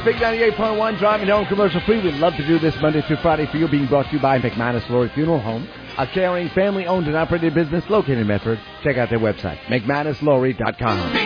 Big 98.1, driving home commercial free. We'd love to do this Monday through Friday for you, being brought to you by McManus Laurie Funeral Home, a caring, family-owned and operated business located in Medford. Check out their website, McManusLaurie.com.